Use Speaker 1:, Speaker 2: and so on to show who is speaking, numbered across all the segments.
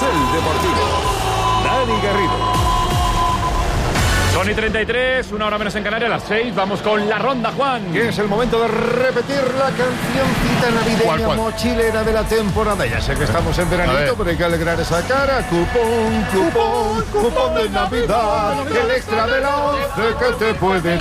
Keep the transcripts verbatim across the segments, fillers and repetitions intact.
Speaker 1: Carrusel Deportivo. Dani Garrido.
Speaker 2: Son y treinta y tres, una hora menos en Canarias, a las seis. Vamos con la ronda, Juan.
Speaker 3: Que es el momento de repetir la cancioncita navideña ¿Cuál, cuál? mochilera de la temporada. Ya sé que estamos en veranito, pero hay que alegrar esa cara. Cupón, cupón, cupón de Navidad. El extra de la once que te puede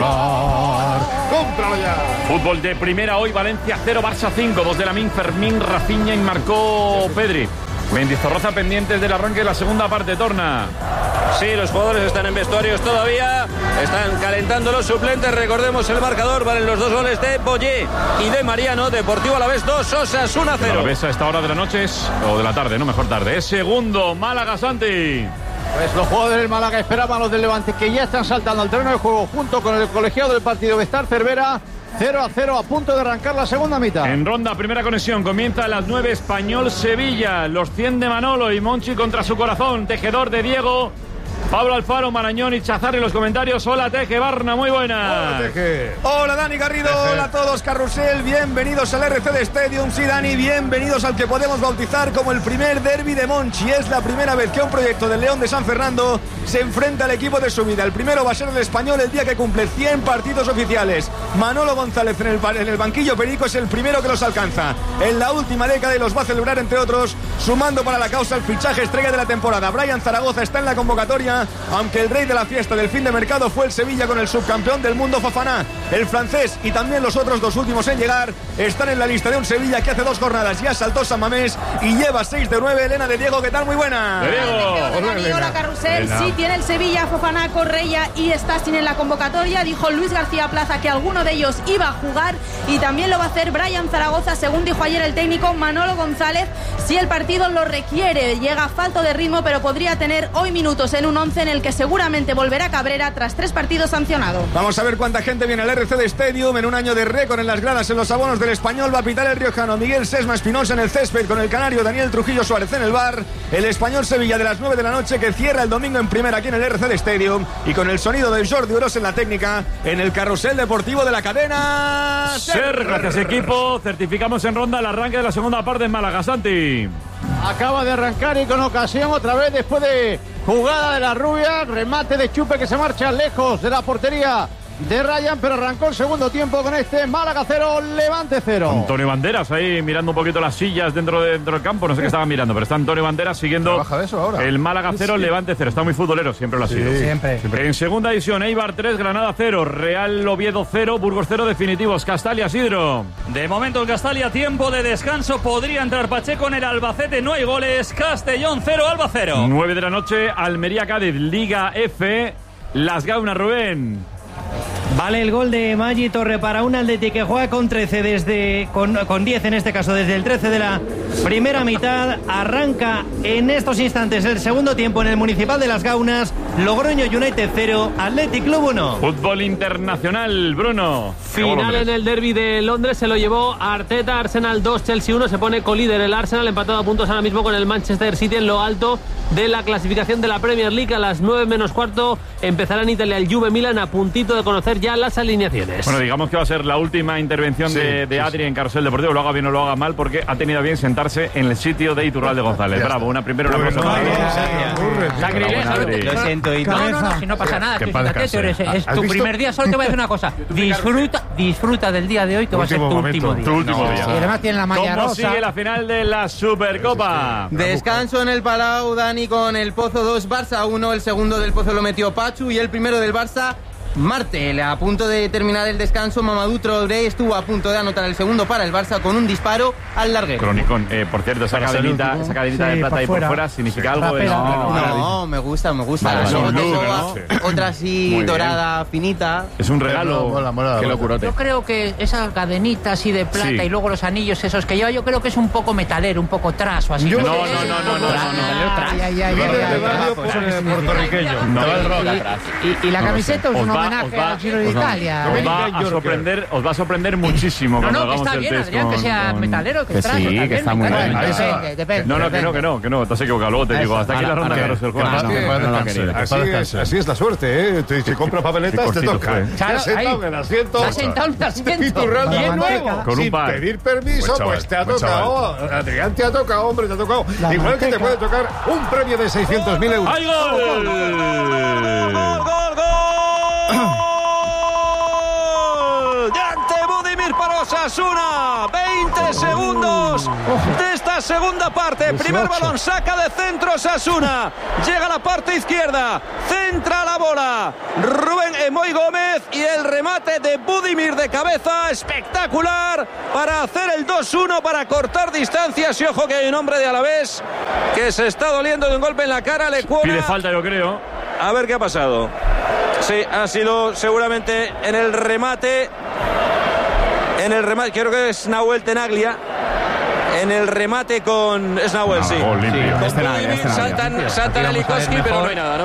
Speaker 3: tocar. ¡Cómpralo ya!
Speaker 2: Fútbol de primera hoy, Valencia cero, Barça cinco. Dos de Lamine, Fermín, Rafinha y marcó Pedri. Mendizorroza pendientes del arranque de la segunda parte, Torna.
Speaker 4: Sí, los jugadores están en vestuarios todavía, están calentando los suplentes. Recordemos el marcador, valen los dos goles de Boyé y de Mariano. Deportivo Alavés dos, Osasuna cero.
Speaker 2: Alavés a esta hora de la noche es, o de la tarde, no, mejor tarde. Es segundo, Málaga, Santi.
Speaker 5: Pues los jugadores del Málaga esperaban a los del Levante, que ya están saltando al terreno de juego junto con el colegiado del partido Bestar Cervera. cero a cero, a punto de arrancar la segunda mitad.
Speaker 2: En ronda, primera conexión, comienza a las nueve, Español-Sevilla. Los cien de Manolo y Monchi contra su corazón. Tejedor de Diego, Pablo Alfaro, Marañón y Chazar en los comentarios. Hola, Teje Barna, muy buena.
Speaker 3: Hola, Teje.
Speaker 6: Hola, Dani Garrido. Teje. Hola a todos, Carrusel. Bienvenidos al R C D Stadium. Sí, Dani, bienvenidos al que podemos bautizar como el primer derbi de Monchi. Es la primera vez que un proyecto del León de San Fernando se enfrenta al equipo de su vida. El primero va a ser el Español el día que cumple cien partidos oficiales. Manolo González en el, en el banquillo Perico es el primero que los alcanza en la última década y los va a celebrar, entre otros, sumando para la causa el fichaje estrella de la temporada. Brian Zaragoza está en la convocatoria, aunque el rey de la fiesta del fin de mercado fue el Sevilla con el subcampeón del mundo Fofana. El francés y también los otros dos últimos en llegar están en la lista de un Sevilla que hace dos jornadas ya saltó San Mamés y lleva seis de nueve. Elena de Diego, ¿qué tal? Muy buena.
Speaker 2: De Diego.
Speaker 7: Hola, Hola, Hola Carrusel. Elena. Sí, tiene el Sevilla, Fofana, Correia y Stassin en la convocatoria. Dijo Luis García Plaza que alguno de ellos iba a jugar y también lo va a hacer Brian Zaragoza, según dijo ayer el técnico Manolo González, si el partido lo requiere. Llega falto de ritmo, pero podría tener hoy minutos en un once en el que seguramente volverá Cabrera tras tres partidos sancionado.
Speaker 6: Vamos a ver cuánta gente viene al R C D Stadium en un año de récord en las gradas, en los abonos del Español. Va a pitar el riojano Miguel Sesma Espinosa en el césped, con el canario Daniel Trujillo Suárez en el bar. El Español Sevilla de las nueve de la noche, que cierra el domingo en primera aquí en el R C D Stadium, y con el sonido de Jordi Uros en la técnica, en el carrusel deportivo de la cadena
Speaker 2: SER. Gracias, equipo. Certificamos en ronda el arranque de la segunda parte en Málaga. Santi.
Speaker 5: Acaba de arrancar y con ocasión otra vez después de jugada de la rubia, remate de Chupe que se marcha lejos de la portería de Ryan, pero arrancó el segundo tiempo con este Málaga cero, Levante cero.
Speaker 2: Antonio Banderas ahí mirando un poquito las sillas dentro, de, dentro del campo, no sé qué estaban mirando, pero está Antonio Banderas siguiendo
Speaker 3: de eso ahora.
Speaker 2: El Málaga cero, sí. Levante cero. Está muy futbolero, siempre lo ha sido.
Speaker 3: Sí,
Speaker 8: siempre.
Speaker 2: siempre. En segunda división, Eibar tres, Granada cero, Real Oviedo cero, Burgos cero, definitivos. Castalia, Sidro.
Speaker 4: De momento en Castalia, tiempo de descanso. Podría entrar Pacheco en el Albacete, no hay goles. Castellón cero, Alba cero.
Speaker 2: nueve de la noche, Almería Cádiz, Liga F, Las Gaunas, Rubén.
Speaker 8: Vale el gol de Maggi Torre para un Atleti que juega con trece desde con, con diez en este caso desde el trece de la primera mitad. Arranca en estos instantes el segundo tiempo en el Municipal de Las Gaunas. Logroño United cero, Athletic Club uno.
Speaker 2: Fútbol internacional, Bruno.
Speaker 9: Final en el derbi de Londres, se lo llevó Arteta. Arsenal dos, Chelsea uno, se pone colíder el Arsenal, empatado a puntos ahora mismo con el Manchester City en lo alto de la clasificación de la Premier League. A las nueve menos cuarto empezará en Italia el Juve Milan, a puntito de conocer ya las alineaciones.
Speaker 2: Bueno, digamos que va a ser la última intervención sí, de, de sí, Adri sí. en Carrusel Deportivo, lo haga bien o lo haga mal, porque ha tenido bien sentarse en el sitio de Iturralde González. Bravo, una primera una cosa.
Speaker 8: Lo siento, y
Speaker 10: no, no, no, si no pasa nada, tú siéntate, es, es tu primer día. Solo te voy a decir una cosa, disfruta, disfruta del día de hoy, que va a ser tu último día.
Speaker 2: Tu último día.
Speaker 10: Y además tiene la malla rosa.
Speaker 2: ¿Cómo sigue la final de la Supercopa?
Speaker 11: Descanso en el Palau, Dani, con el Pozo dos, Barça uno. El segundo del Pozo lo metió Pachu y el primero del Barça, Martel. A punto de terminar el descanso, Mamadou Traoré estuvo a punto de anotar el segundo para el Barça con un disparo al larguero.
Speaker 2: Cronicón, eh, por cierto, esa cadenita, esa cadenita sí, de plata ahí por fuera significa sí, algo.
Speaker 11: No, no, no, me gusta, me gusta.
Speaker 2: Vale,
Speaker 11: Luego
Speaker 2: tengo
Speaker 11: blue, ¿no? Otra así dorada, finita.
Speaker 2: Es un regalo.
Speaker 3: Mola, mola,
Speaker 2: qué locurote.
Speaker 10: Yo creo que esa cadenita así de plata sí. y luego los anillos esos que lleva, yo creo que es un poco metalero, un poco trash o así.
Speaker 2: No, no, no, no, no, no.
Speaker 10: Puertorriqueño.
Speaker 5: Y la camiseta es una
Speaker 10: homenaje al Giro de Italia.
Speaker 2: Os va a sorprender, os va a sorprender muchísimo
Speaker 10: No,
Speaker 2: cuando
Speaker 10: no, que
Speaker 2: hagamos
Speaker 10: está
Speaker 2: el
Speaker 10: bien,
Speaker 2: test
Speaker 10: Adrián,
Speaker 2: con,
Speaker 10: que sea
Speaker 2: con...
Speaker 10: metalero, que,
Speaker 12: que
Speaker 10: extraño,
Speaker 12: sí,
Speaker 10: también,
Speaker 12: que está
Speaker 10: me
Speaker 12: muy
Speaker 10: encanta.
Speaker 12: bien.
Speaker 10: Depende, depende,
Speaker 2: No, no, que no,
Speaker 10: depende.
Speaker 2: que no, que no, te has equivocado. Luego te digo, hasta aquí la ronda Carlos del Juan.
Speaker 3: Así, así, es, así es la suerte, ¿eh? Te- Si compras papeletas, te toca.
Speaker 2: fue.
Speaker 3: Te has sentado en el asiento.
Speaker 10: Se ha sentado en el asiento.
Speaker 3: Y tú realmente,
Speaker 10: Bien nuevo.
Speaker 2: Con un
Speaker 3: sin
Speaker 2: par.
Speaker 3: pedir permiso,
Speaker 1: Buen chaval,
Speaker 3: pues te ha
Speaker 1: buen
Speaker 3: tocado. Adrián, te ha tocado, hombre, te ha tocado. Igual que te puede tocar un premio de seiscientos mil euros.
Speaker 2: ¡Ay, gol!
Speaker 4: ¡Gol, gol, gol! ¡Yante Budimir para Osasuna! veinte segundos de esta segunda parte. Primer balón, saca de centro Osasuna. Llega a la parte izquierda. Centra la bola. Rubén Emoy Gómez y el remate de Budimir de cabeza. Espectacular para hacer el dos uno, para cortar distancias. Y ojo que hay un hombre de Alavés que se está doliendo de un golpe en la cara. Le cuela.
Speaker 2: Pide falta, yo creo.
Speaker 4: A ver qué ha pasado. Sí, ha sido seguramente en el remate. En el remate, creo que es Nahuel Tenaglia. En el remate con. Es Nahuel, sí.
Speaker 2: Gol limpio.
Speaker 4: Con
Speaker 12: Este nada,
Speaker 4: Budimir,
Speaker 12: este nada.
Speaker 4: saltan, saltan a Likoski, pero no hay nada, ¿no?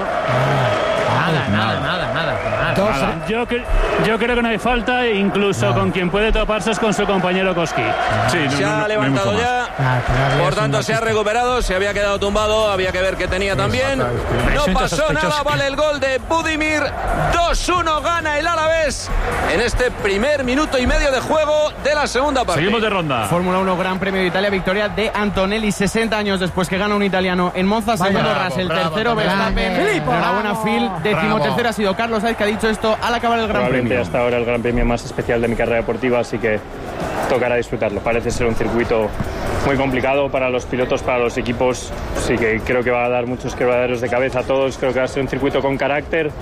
Speaker 10: Nada, nada, nada, nada.
Speaker 13: Nada. Yo, cre- yo creo que no hay falta, incluso no. Con quien puede toparse es con su compañero Koski.
Speaker 2: Sí, no,
Speaker 4: Se
Speaker 2: no, no,
Speaker 4: ha
Speaker 2: no hay
Speaker 4: levantado
Speaker 2: mucho
Speaker 4: ya.
Speaker 10: Ah,
Speaker 4: Por tanto, se ha recuperado. Se había quedado tumbado. Había que ver qué tenía también. No pasó nada. Vale el gol de Budimir. dos uno gana el Alavés en este primer minuto y medio de juego de la segunda parte.
Speaker 2: Seguimos de ronda.
Speaker 11: Fórmula uno, Gran Premio de Italia, victoria de Antonelli, sesenta años después que gana un italiano en Monza.
Speaker 10: Vaya,
Speaker 11: segundo
Speaker 10: bravo,
Speaker 11: Russell,
Speaker 10: bravo,
Speaker 11: tercero
Speaker 10: bravo,
Speaker 11: Verstappen.
Speaker 10: bravo.
Speaker 11: Enhorabuena, Phil. Decimotercero ha sido Carlos Sainz, que ha dicho esto al acabar el Gran
Speaker 13: Probablemente
Speaker 11: Premio.
Speaker 13: hasta ahora el Gran Premio más especial de mi carrera deportiva, así que tocará disfrutarlo. Parece ser un circuito muy complicado para los pilotos, para los equipos. Sí que creo que va a dar muchos quebraderos de cabeza a todos. Creo que va a ser un circuito con carácter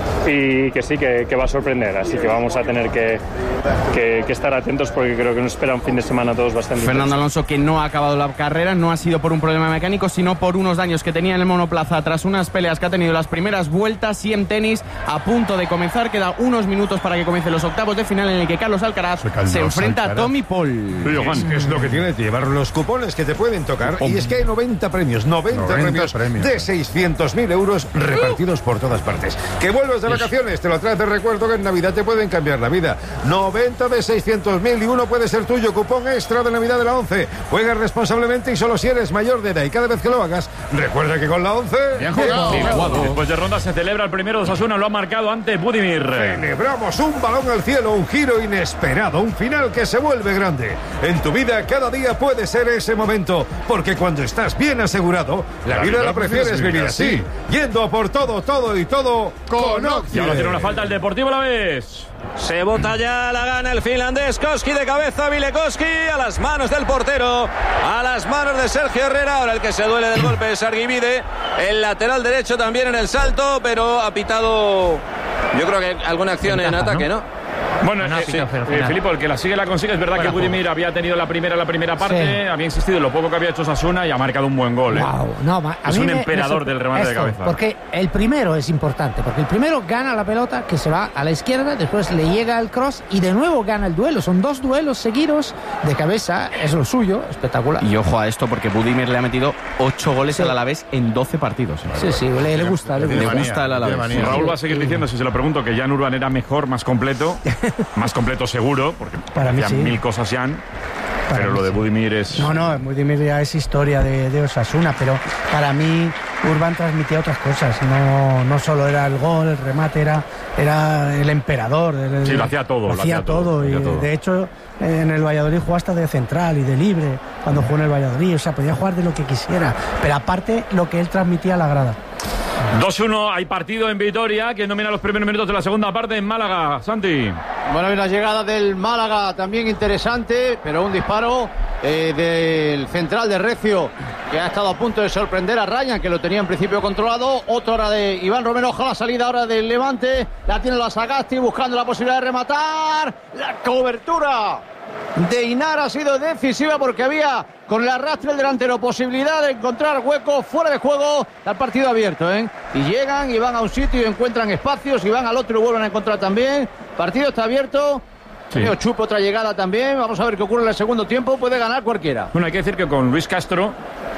Speaker 13: y que sí, que, que va a sorprender. Así que vamos a tener que, que, que estar atentos porque creo que nos espera un fin de semana a todos bastante
Speaker 11: Fernando
Speaker 13: intenso.
Speaker 11: Alonso, que no ha acabado la carrera, no ha sido por un problema mecánico, sino por unos daños que tenía en el monoplaza tras unas peleas que ha tenido las primeras vueltas. Y en tenis, a punto de comenzar, queda unos minutos para que comiencen los octavos de final, en el que Carlos Alcaraz se enfrenta a Tommy Paul.
Speaker 3: Es, es lo que tiene que llevar los cupones que te pueden tocar. Y es que hay noventa premios, noventa,
Speaker 1: noventa
Speaker 3: premios,
Speaker 1: premios.
Speaker 3: de seiscientos mil euros repartidos por todas partes. Que vuelves de vacaciones, te lo traes de recuerdo, que en Navidad te pueden cambiar la vida. noventa de seiscientos mil y uno puede ser tuyo. Cupón extra de Navidad de la ONCE. Juega responsablemente y solo si eres mayor de edad. Y cada vez que lo hagas, recuerda que con la ONCE...
Speaker 2: Bien jugado. Bien jugado. Después de ronda se celebra el primero de Osasuna. Lo ha marcado ante Budimir.
Speaker 3: Celebramos un balón al cielo, un giro inesperado, un final que se vuelve grande. En tu vida cada día puede ser ese momento, porque cuando estás bien asegurado, la, la vida, vida la prefieres vivir así, yendo a por todo, todo y todo con Occident.
Speaker 2: Y ahora tiene una falta el Deportivo a la vez.
Speaker 4: Se bota ya, la gana el finlandés. Koski de cabeza, Vilekoski a las manos del portero, a las manos de Sergio Herrera. Ahora el que se duele del golpe es Arguivide, el lateral derecho también en el salto, pero ha pitado, yo creo que alguna acción en ataque, ¿no?
Speaker 2: Bueno, eh, sí, eh, Filipo, el que la sigue la consigue. Es verdad bueno, que Budimir había tenido la primera la primera parte, sí. Había insistido en lo poco que había hecho Osasuna y ha marcado un buen gol. ¿eh?
Speaker 10: Wow, no,
Speaker 2: es un emperador me, del remate
Speaker 10: esto,
Speaker 2: de cabeza.
Speaker 10: Porque el primero es importante, porque el primero gana la pelota, que se va a la izquierda, después le llega el cross y de nuevo gana el duelo. Son dos duelos seguidos de cabeza, es lo suyo, espectacular.
Speaker 12: Y ojo a esto, porque Budimir le ha metido ocho goles sí. al Alavés en doce partidos.
Speaker 10: Sí, sí, le, le gusta, le,
Speaker 12: le
Speaker 10: gusta.
Speaker 12: gusta el Alavés.
Speaker 2: Raúl va a seguir diciendo, si se lo pregunto, que Jan Urban era mejor, más completo, más completo seguro, porque
Speaker 10: para mí sí.
Speaker 2: mil cosas Jan, pero lo de Budimir es...
Speaker 14: No, no, Budimir ya es historia de, de Osasuna, pero para mí Urban transmitía otras cosas, no, no solo era el gol, el remate, era, era el emperador. El,
Speaker 2: sí, lo hacía todo.
Speaker 14: Lo hacía, lo hacía todo, todo, y todo. De hecho en el Valladolid jugó hasta de central y de libre, cuando jugó en el Valladolid, o sea, podía jugar de lo que quisiera, pero aparte lo que él transmitía a la grada.
Speaker 2: dos uno, hay partido en Vitoria. ¿Quién domina los primeros minutos de la segunda parte en Málaga? Santi.
Speaker 5: Bueno, hay una llegada del Málaga también interesante, pero un disparo eh, del central de Recio, que ha estado a punto de sorprender a Ryan, que lo tenía en principio controlado. Otra hora de Iván Romero, ojalá la salida ahora del Levante. La tiene la Sagasti buscando la posibilidad de rematar. La cobertura de Inar ha sido decisiva porque había con el arrastre del delantero posibilidad de encontrar hueco fuera de juego. Está el partido abierto, ¿eh? Y llegan y van a un sitio y encuentran espacios y van al otro y vuelven a encontrar también. Partido está abierto. Sí. Chupo, otra llegada también. Vamos a ver qué ocurre en el segundo tiempo. Puede ganar cualquiera.
Speaker 2: Bueno, hay que decir que con Luis Castro,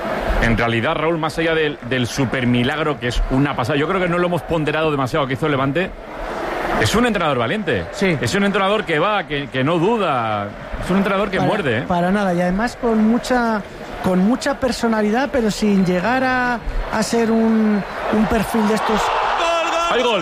Speaker 2: en realidad, Raúl, más allá del, del super milagro, que es una pasada, yo creo que no lo hemos ponderado demasiado que hizo el Levante. Es un entrenador valiente.
Speaker 14: Sí.
Speaker 2: Es un entrenador que va, que, que no duda. Es un entrenador que
Speaker 14: para,
Speaker 2: muerde. ¿eh?
Speaker 14: Para nada. Y además con mucha con mucha personalidad, pero sin llegar a, a ser un, un perfil de estos.
Speaker 2: ¡Hay gol!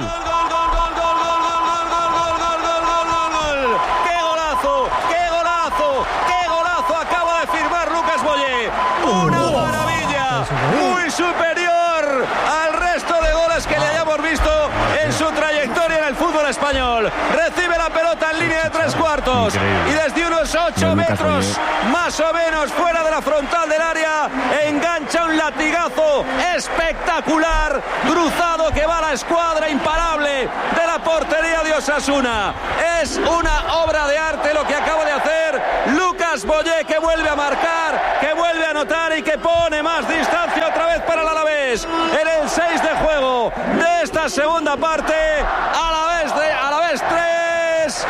Speaker 4: Una maravilla, muy superior al resto de goles que le hayamos visto en su trayectoria en el fútbol español. Recibe la pelota en línea de tres cuartos y desde unos ocho metros más o menos fuera de la frontal del área engancha un latigazo espectacular, cruzado que va a la escuadra imparable de la portería de Osasuna. Es una obra de arte lo que acaba de hacer Lucas Boyé, que vuelve a marcar, que vuelve a anotar y que pone más distancia otra vez para el Alavés en el seis de juego de esta segunda parte. Alavés de Alavés tres,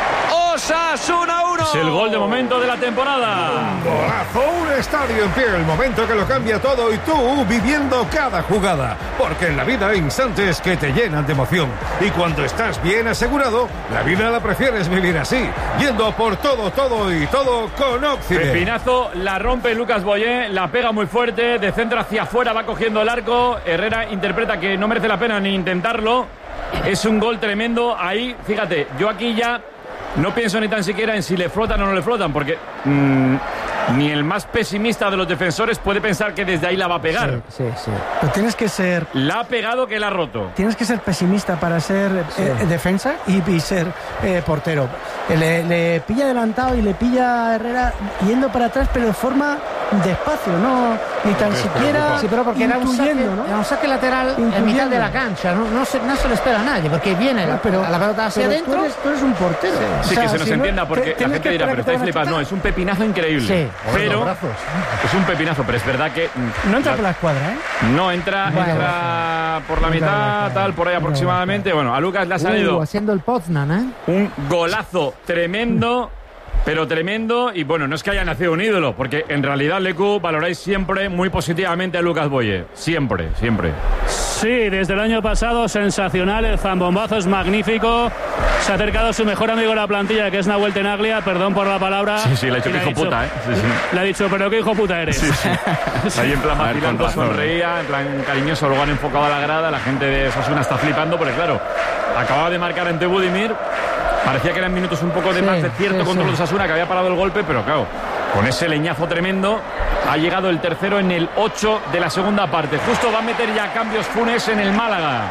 Speaker 4: Osasuna uno.
Speaker 2: Es el gol de momento de la temporada.
Speaker 3: Un golazo, un estadio en pie, el momento que lo cambia todo y tú viviendo cada jugada, porque en la vida hay instantes que te llenan de emoción y cuando estás bien asegurado, la vida la prefieres vivir así, yendo por todo, todo y todo con Occident.
Speaker 2: Pepinazo, la rompe Lucas Boyé, la pega muy fuerte, de centro hacia afuera va cogiendo el arco. Herrera interpreta que no merece la pena ni intentarlo. Es un gol tremendo. Ahí, fíjate, yo aquí ya no pienso ni tan siquiera en si le flotan o no le flotan, porque mmm, ni el más pesimista de los defensores puede pensar que desde ahí la va a pegar.
Speaker 14: Sí, sí, sí. Pero tienes que ser...
Speaker 2: La ha pegado que la ha roto.
Speaker 14: Tienes que ser pesimista para ser sí. eh, defensa y, y ser eh, portero. Le, le pilla adelantado y le pilla a Herrera yendo para atrás, pero de forma despacio, no ni tan
Speaker 10: sí,
Speaker 14: siquiera.
Speaker 10: Sí, pero porque era un saque,
Speaker 14: ¿no?
Speaker 10: era un saque lateral intuyendo. En mitad de la cancha, no, no, se, no se lo espera a nadie, porque viene la, pero, la pelota hacia adentro.
Speaker 14: Tú eres, tú eres un portero.
Speaker 2: Sí, sí, o sea, que se nos si entienda, porque la gente dirá, pero estáis flipados. No, es un pepinazo increíble.
Speaker 10: Sí.
Speaker 2: Pero es un pepinazo, pero es verdad que
Speaker 14: no entra la, por la escuadra, ¿eh?
Speaker 2: No entra, bueno, entra por la mitad, tal, por ahí aproximadamente. Bueno, a Lucas le ha salido
Speaker 10: uh, haciendo el Poznan, ¿eh?
Speaker 2: Un golazo tremendo. Pero tremendo, y bueno, no es que haya nacido un ídolo, porque en realidad, Lecu, valoráis siempre muy positivamente a Lucas Boyé. Siempre, siempre.
Speaker 15: Sí, desde el año pasado, sensacional, el zambombazo es magnífico. Se ha acercado a su mejor amigo de la plantilla, que es Nahuel Tenaglia, perdón por la palabra.
Speaker 2: Sí, sí, le ha dicho que hijo dicho, puta, ¿eh? Sí, sí.
Speaker 15: Le ha dicho, pero qué hijo puta eres.
Speaker 2: Sí, sí. Ahí en plan vacilando, sonreía, en plan cariñoso, luego han enfocado a la grada, la gente de Osasuna está flipando, porque claro, acababa de marcar ante Budimir. Parecía que eran minutos un poco de sí, más de cierto sí, control sí. de Osasuna, que había parado el golpe, pero claro, con ese leñazo tremendo ha llegado el tercero en el ocho de la segunda parte. Justo va a meter ya cambios Funes en el Málaga.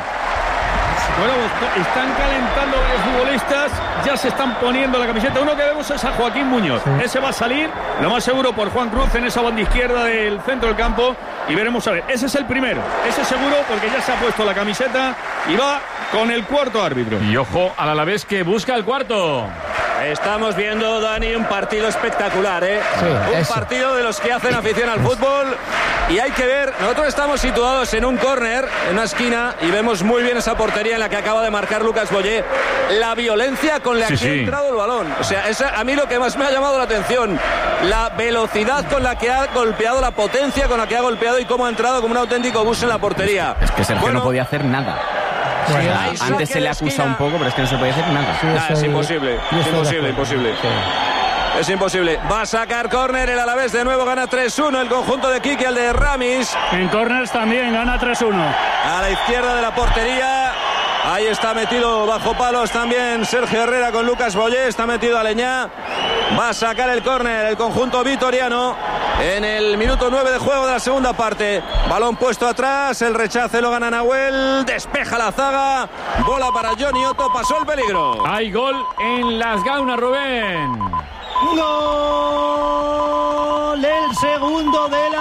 Speaker 6: Bueno, están calentando los futbolistas, ya se están poniendo la camiseta. Uno que vemos es a Joaquín Muñoz. Sí. Ese va a salir, lo más seguro, por Juan Cruz en esa banda izquierda del centro del campo. Y veremos a ver, ese es el primero, ese seguro, porque ya se ha puesto la camiseta y va con el cuarto árbitro.
Speaker 2: Y ojo al Alavés que busca el cuarto.
Speaker 4: Estamos viendo, Dani, un partido espectacular, ¿eh? Sí, un eso. partido de los que hacen afición al fútbol. Y hay que ver, nosotros estamos situados en un córner, en una esquina, y vemos muy bien esa portería en la que acaba de marcar Lucas Boyé. La violencia con la sí, que sí. ha entrado el balón. O sea, esa, a mí lo que más me ha llamado la atención, la velocidad con la que ha golpeado, la potencia con la que ha golpeado y cómo ha entrado como un auténtico bus en la portería.
Speaker 12: Es que Sergio bueno, no podía hacer nada. Bueno, sí, antes se le acusa un poco, pero es que no se puede hacer nada.
Speaker 4: Sí, nada es imposible, es imposible, imposible. Sí. Es imposible. Va a sacar córner el Alavés, de nuevo gana tres uno el conjunto de Kiki, el de Ramis.
Speaker 15: En córners también gana tres uno.
Speaker 4: A la izquierda de la portería. Ahí está metido bajo palos también Sergio Herrera con Lucas Boyé. Está metido Aleñá. Va a sacar el córner el conjunto vitoriano en el minuto nueve de juego de la segunda parte. Balón puesto atrás, el rechace lo gana Nahuel, despeja la zaga, bola para Johnny Otto, pasó el peligro.
Speaker 2: Hay gol en Las Gaunas, Rubén.
Speaker 8: Gol, el segundo del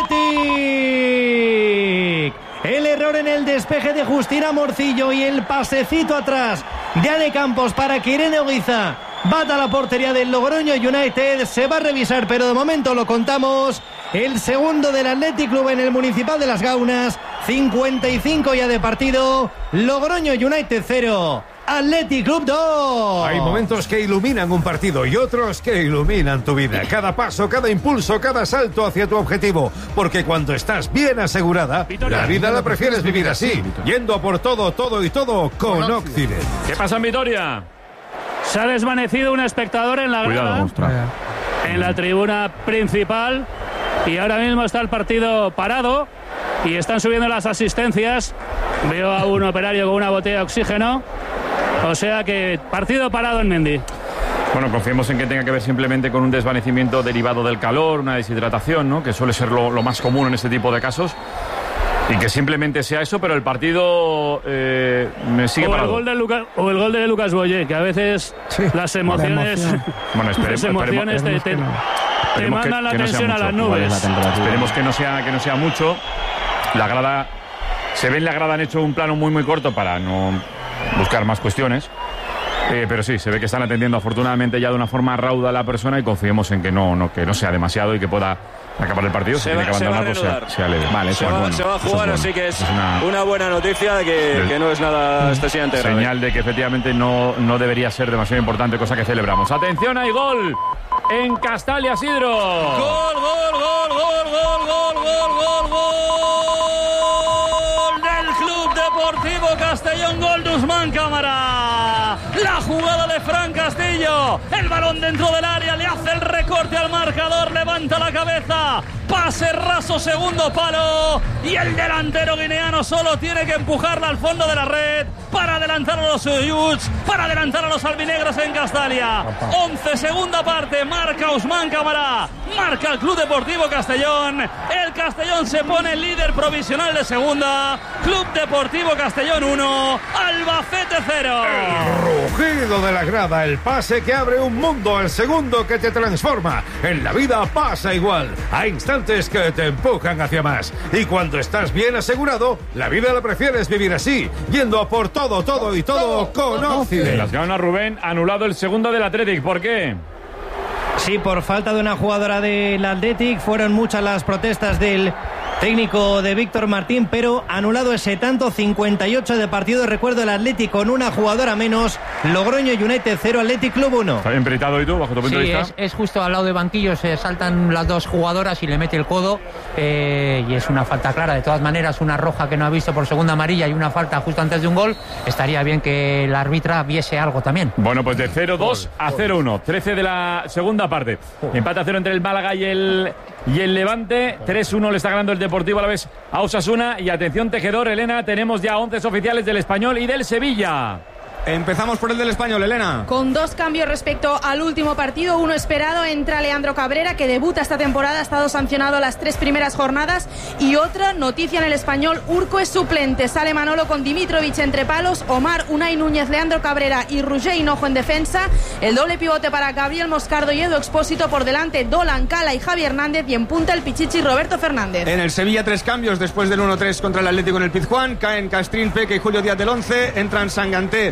Speaker 8: Athletic. El error en el despeje de Justina Morcillo y el pasecito atrás de Ane Campos para que Irene Oguiza bata la portería del Logroño United. Se va a revisar, pero de momento lo contamos. El segundo del Athletic Club en el Municipal de Las Gaunas. cincuenta y cinco ya de partido. Logroño United cero, Athletic Club dos.
Speaker 3: Hay momentos que iluminan un partido y otros que iluminan tu vida. Cada paso, cada impulso, cada salto hacia tu objetivo. Porque cuando estás bien asegurada, Vitoria. La vida la prefieres vivir así, yendo a por todo, todo y todo con Occident.
Speaker 2: ¿Qué pasa en Vitoria?
Speaker 15: Se ha desvanecido un espectador en la grada, en la tribuna principal, y ahora mismo está el partido parado y están subiendo las asistencias. Veo a un operario con una botella de oxígeno. O sea que partido parado en Mendy.
Speaker 2: Bueno, confiemos en que tenga que ver simplemente con un desvanecimiento derivado del calor, una deshidratación, ¿no? Que suele ser lo, lo más común en este tipo de casos. Y que simplemente sea eso, pero el partido eh, me sigue
Speaker 15: o
Speaker 2: parado.
Speaker 15: El gol de Luca, o el gol de Lucas Boyé, que a veces sí, las emociones,
Speaker 2: emoción. bueno, esperemos,
Speaker 15: las emociones
Speaker 2: esperemos,
Speaker 15: te, te, te mandan
Speaker 2: que,
Speaker 15: la
Speaker 2: que
Speaker 15: tensión
Speaker 2: no
Speaker 15: a las nubes.
Speaker 2: Esperemos que no sea que no sea mucho. La grada, se ve en la grada, han hecho un plano muy muy corto para no buscar más cuestiones. Eh, pero sí, se ve que están atendiendo afortunadamente ya de una forma rauda a la persona y confiemos en que no, no, que no sea demasiado y que pueda acabar el partido.
Speaker 4: Se,
Speaker 2: se
Speaker 4: va,
Speaker 2: tiene que abandonar,
Speaker 4: se va a
Speaker 2: sea, sea leve. Vale,
Speaker 4: se, va,
Speaker 2: bueno,
Speaker 4: se va a jugar,
Speaker 2: bueno.
Speaker 4: así que es,
Speaker 2: es una,
Speaker 4: una buena noticia de que,
Speaker 2: del,
Speaker 4: que no es nada excesivamente grave.
Speaker 2: Señal de que efectivamente no, no debería ser demasiado importante, cosa que celebramos. Atención, hay gol en Castalia, Sidro.
Speaker 4: Gol, gol, gol, gol, gol, gol, gol, gol, gol del Club Deportivo Castellón, gol de Usman Cámara. La jugada de Fran Castillo, el balón dentro del área, le hace el recorte al marcador, levanta la cabeza, pase raso, segundo palo, y el delantero guineano solo tiene que empujarla al fondo de la red para adelantar a los Uyuts, para adelantar a los albinegros en Castalia. once, segunda parte, marca Usman Cámara, marca el Club Deportivo Castellón. El Castellón se pone líder provisional de segunda. Club Deportivo Castellón uno, Albacete cero.
Speaker 3: El rugido de la grada, el pase que abre un mundo, el segundo que te transforma. En la vida pasa igual. Hay instantes que te empujan hacia más. Y cuando estás bien asegurado, la vida la prefieres vivir así, yendo a por todo, todo y todo con Occident.
Speaker 2: Las gana Rubén, anulado el segundo del Athletic. ¿Por qué?
Speaker 8: Sí, por falta de una jugadora del Athletic. Fueron muchas las protestas del técnico de Víctor Martín, pero anulado ese tanto. Cincuenta y ocho de partido. Recuerdo, el Athletic con una jugadora menos. Logroño United cero, Athletic Club uno.
Speaker 2: ¿Está bien peritado y tú, bajo tu punto
Speaker 16: sí,
Speaker 2: de vista?
Speaker 16: Es, es justo al lado de banquillo. Se saltan las dos jugadoras y le mete el codo. Eh, y es una falta clara. De todas maneras, una roja que no ha visto por segunda amarilla y una falta justo antes de un gol. Estaría bien que la árbitra viese algo también.
Speaker 2: Bueno, pues de cero dos a cero uno. trece de la segunda parte. Empate a cero entre el Málaga y el, y el Levante. tres uno le está ganando el Deportivo Alavés a Osasuna. Y atención, tejedor, Elena, tenemos ya once oficiales del Español y del Sevilla.
Speaker 6: Empezamos por el del Español, Elena.
Speaker 7: Con dos cambios respecto al último partido. Uno esperado, entra Leandro Cabrera, que debuta esta temporada, ha estado sancionado las tres primeras jornadas. Y otra noticia en el Español, Urco es suplente. Sale Manolo con Dimitrovic entre palos, Omar, Unai Núñez, Leandro Cabrera y Roger Hinojo en defensa. El doble pivote para Gabriel Moscardo y Edu Expósito, por delante Dolan, Cala y Javi Hernández, y en punta el Pichichi Roberto Fernández.
Speaker 6: En el Sevilla, tres cambios después del uno tres contra el Atlético en el Pizjuán. Caen Castrín, Peque y Julio Díaz del once. Entran Sanganté,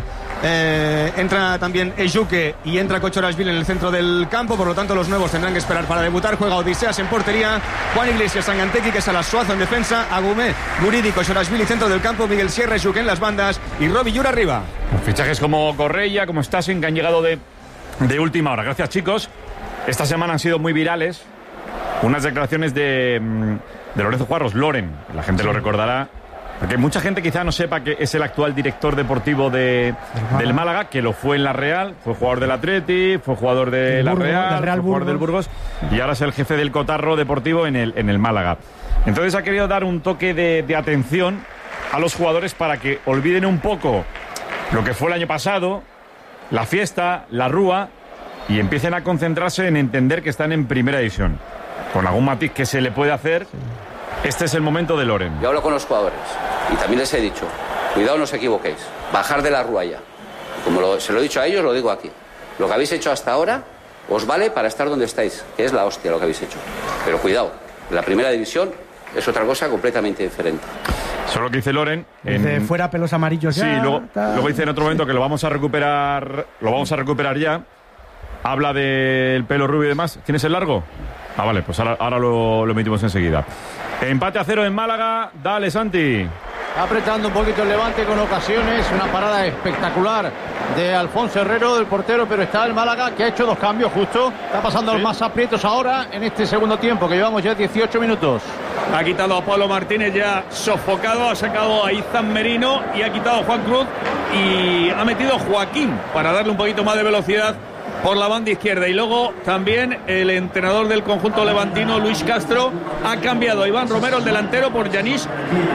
Speaker 6: Eh, entra también Ejuque y entra Cochorasvili en el centro del campo. Por lo tanto, los nuevos tendrán que esperar para debutar. Juega Odiseas en portería, Juan Iglesias, Sangantequi, que es a la Suazo en defensa, Agumé, Guridi, Cochorasvili centro del campo, Miguel Sierra, Ejuque en las bandas y Robi Yura arriba.
Speaker 2: Fichajes como Correia, como Stassen, que han llegado de, de última hora. Gracias, chicos. Esta semana han sido muy virales unas declaraciones de, de Lorenzo Juarros, Loren. La gente sí. lo recordará. Porque mucha gente quizá no sepa que es el actual director deportivo de, Málaga. del Málaga, que lo fue en la Real, fue jugador del Atleti, fue jugador de el la Burgos, Real, Real fue jugador del Burgos, y ahora es el jefe del cotarro deportivo en el, en el Málaga. Entonces ha querido dar un toque de, de atención a los jugadores para que olviden un poco lo que fue el año pasado, la fiesta, la rúa, y empiecen a concentrarse en entender que están en primera división. Con algún matiz que se le puede hacer, este es el momento de Loren.
Speaker 17: Yo hablo con los jugadores y también les he dicho, cuidado, no os equivoquéis, bajar de la rúa ya. Como lo, se lo he dicho a ellos, lo digo aquí. Lo que habéis hecho hasta ahora os vale para estar donde estáis, que es la hostia lo que habéis hecho. Pero cuidado, la primera división es otra cosa completamente diferente.
Speaker 2: Solo que dice Loren.
Speaker 14: Dice,
Speaker 2: en...
Speaker 14: fuera pelos amarillos ya.
Speaker 2: Sí, luego, luego dice en otro momento
Speaker 14: sí.
Speaker 2: que lo vamos a recuperar, lo vamos a recuperar ya. Habla del pelo rubio y demás. ¿Tienes el largo? Ah, vale, pues ahora, ahora lo, lo emitimos enseguida. Empate a cero en Málaga. Dale, Santi.
Speaker 5: apretando un poquito el Levante con ocasiones, una parada espectacular de Alfonso Herrero, del portero, pero está el Málaga que ha hecho dos cambios justo, está pasando a los más aprietos ahora en este segundo tiempo, que llevamos ya dieciocho minutos.
Speaker 6: Ha quitado a Pablo Martínez ya sofocado, ha sacado a Izan Merino y ha quitado a Juan Cruz y ha metido a Joaquín para darle un poquito más de velocidad por la banda izquierda. Y luego también el entrenador del conjunto levantino, Luis Castro, ha cambiado a Iván Romero, el delantero, por Yanis